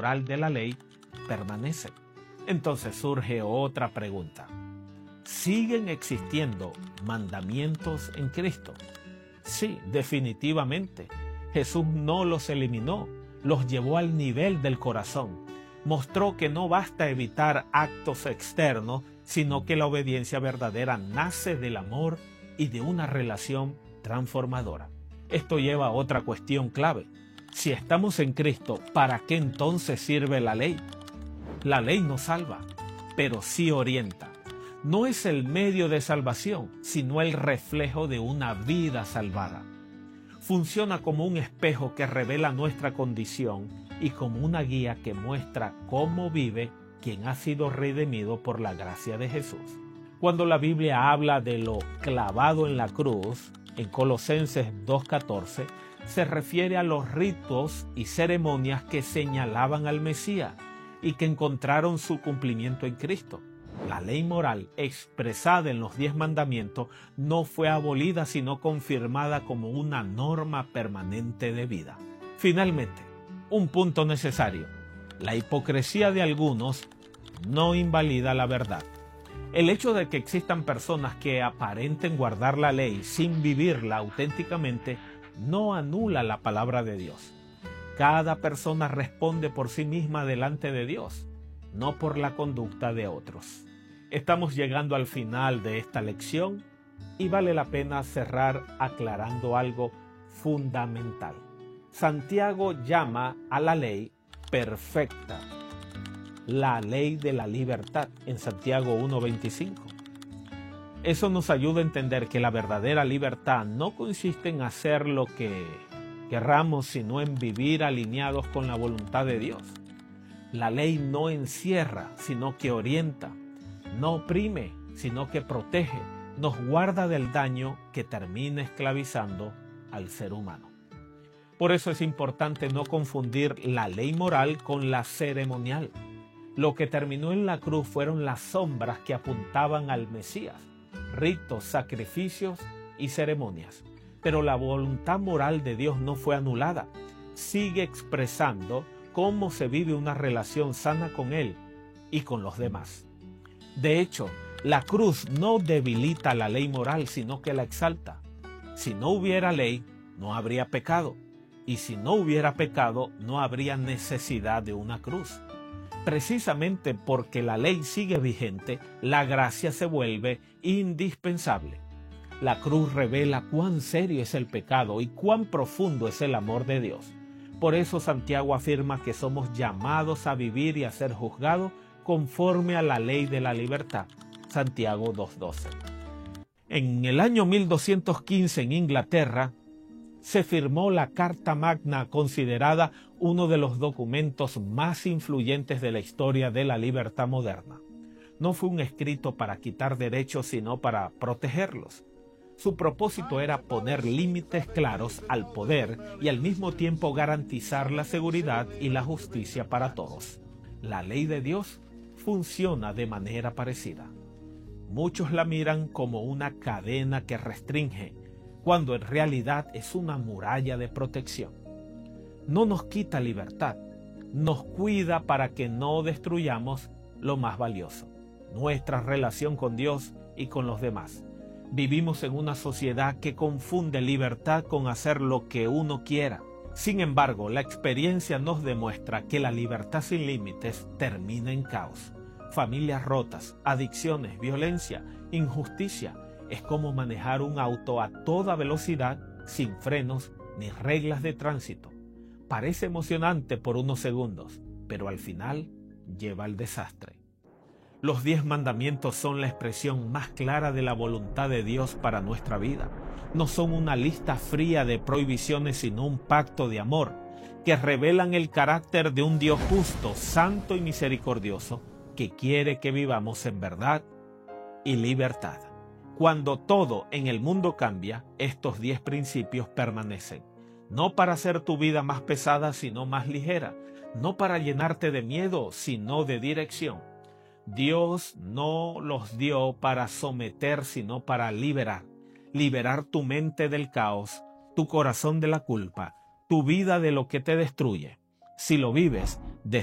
moral de la ley permanecen. Entonces surge otra pregunta. ¿Siguen existiendo mandamientos en Cristo? Sí, definitivamente. Jesús no los eliminó, los llevó al nivel del corazón. Mostró que no basta evitar actos externos, sino que la obediencia verdadera nace del amor y de una relación transformadora. Esto lleva a otra cuestión clave. Si estamos en Cristo, ¿para qué entonces sirve la ley? La ley no salva, pero sí orienta. No es el medio de salvación, sino el reflejo de una vida salvada. Funciona como un espejo que revela nuestra condición y como una guía que muestra cómo vive quien ha sido redimido por la gracia de Jesús. Cuando la Biblia habla de lo clavado en la cruz, en Colosenses 2:14, se refiere a los ritos y ceremonias que señalaban al Mesías y que encontraron su cumplimiento en Cristo. La ley moral expresada en los 10 mandamientos no fue abolida, sino confirmada como una norma permanente de vida. Finalmente, un punto necesario. La hipocresía de algunos no invalida la verdad. El hecho de que existan personas que aparenten guardar la ley sin vivirla auténticamente no anula la palabra de Dios. Cada persona responde por sí misma delante de Dios, no por la conducta de otros. Estamos llegando al final de esta lección y vale la pena cerrar aclarando algo fundamental. Santiago llama a la ley perfecta, la ley de la libertad, en Santiago 1:25. Eso nos ayuda a entender que la verdadera libertad no consiste en hacer lo que querramos, sino en vivir alineados con la voluntad de Dios. La ley no encierra, sino que orienta. No oprime, sino que protege. Nos guarda del daño que termina esclavizando al ser humano. Por eso es importante no confundir la ley moral con la ceremonial. Lo que terminó en la cruz fueron las sombras que apuntaban al Mesías, ritos, sacrificios y ceremonias. Pero la voluntad moral de Dios no fue anulada. Sigue expresando cómo se vive una relación sana con Él y con los demás. De hecho, la cruz no debilita la ley moral, sino que la exalta. Si no hubiera ley, no habría pecado. Y si no hubiera pecado, no habría necesidad de una cruz. Precisamente porque la ley sigue vigente, la gracia se vuelve indispensable. La cruz revela cuán serio es el pecado y cuán profundo es el amor de Dios. Por eso Santiago afirma que somos llamados a vivir y a ser juzgados conforme a la ley de la libertad. Santiago 2:12. En el año 1215 en Inglaterra se firmó la Carta Magna, considerada uno de los documentos más influyentes de la historia de la libertad moderna. No fue un escrito para quitar derechos, sino para protegerlos. Su propósito era poner límites claros al poder y al mismo tiempo garantizar la seguridad y la justicia para todos. La ley de Dios funciona de manera parecida. Muchos la miran como una cadena que restringe, cuando en realidad es una muralla de protección. No nos quita libertad, nos cuida para que no destruyamos lo más valioso, nuestra relación con Dios y con los demás. Vivimos en una sociedad que confunde libertad con hacer lo que uno quiera. Sin embargo, la experiencia nos demuestra que la libertad sin límites termina en caos. Familias rotas, adicciones, violencia, injusticia. Es como manejar un auto a toda velocidad, sin frenos ni reglas de tránsito. Parece emocionante por unos segundos, pero al final lleva al desastre. Los 10 mandamientos son la expresión más clara de la voluntad de Dios para nuestra vida. No son una lista fría de prohibiciones, sino un pacto de amor que revelan el carácter de un Dios justo, santo y misericordioso que quiere que vivamos en verdad y libertad. Cuando todo en el mundo cambia, estos 10 principios permanecen. No para hacer tu vida más pesada, sino más ligera. No para llenarte de miedo, sino de dirección. Dios no los dio para someter, sino para liberar. Liberar tu mente del caos, tu corazón de la culpa, tu vida de lo que te destruye. Si lo vives